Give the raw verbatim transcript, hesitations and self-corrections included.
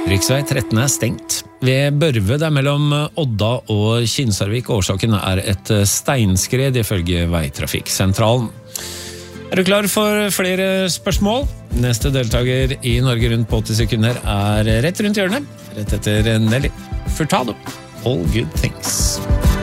Riksvei tretten er stengt. Ved Børve, det er mellom Odda og Kinsarvik. Årsaken er et steinskred ifølge Veitrafikksentralen. Er du klar for flere spørsmål? Neste deltaker i Norge rundt på åtti sekunder er rett rundt hjørnet. Rett etter Nelly Furtado. All good things.